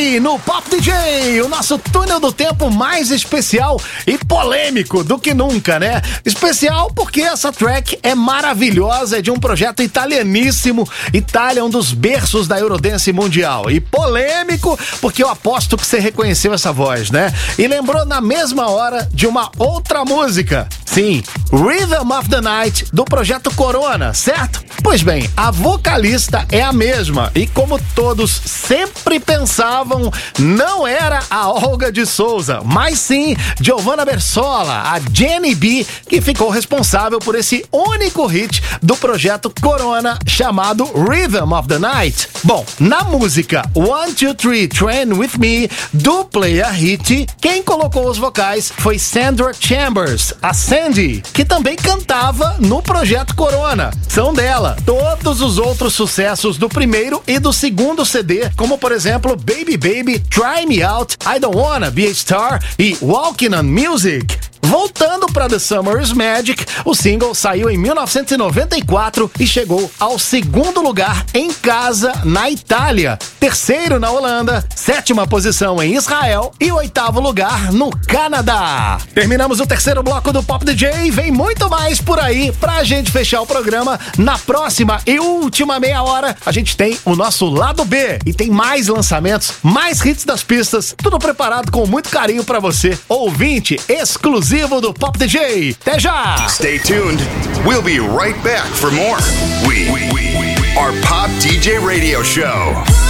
aqui no Pop DJ, o nosso túnel do tempo mais especial e polêmico do que nunca, né? Especial porque essa track é maravilhosa, é de um projeto italianíssimo. Itália é um dos berços da Eurodance mundial. E polêmico porque eu aposto que você reconheceu essa voz, né? E lembrou na mesma hora de uma outra música. Sim, Rhythm of the Night, do projeto Corona, certo? Pois bem, a vocalista é a mesma e, como todos sempre pensavam, não era a Olga de Souza, mas sim Giovanna Bersola, a Jenny B, que ficou responsável por esse único hit do projeto Corona chamado Rhythm of the Night. Bom, na música 1, 2, 3 Train With Me, do Player Hit, quem colocou os vocais foi Sandra Chambers, a Sandy, que também cantava no projeto Corona. São dela todos os outros sucessos do primeiro e do segundo CD, como por exemplo Baby Baby, Try Me Out, I Don't Wanna Be a Star e Walking on Music. Voltando para The Summer is Magic, o single saiu em 1994 e chegou ao segundo lugar em casa na Itália, terceiro na Holanda, sétima posição em Israel e oitavo lugar no Canadá. Terminamos o terceiro bloco do Pop DJ, vem muito mais por aí pra gente fechar o programa. Na próxima e última meia hora, a gente tem o nosso lado B e tem mais lançamentos, mais hits das pistas, tudo preparado com muito carinho pra você, ouvinte exclusivo do Pop DJ. Até já! Stay tuned. We'll be right back for more. We are Pop DJ Radio Show.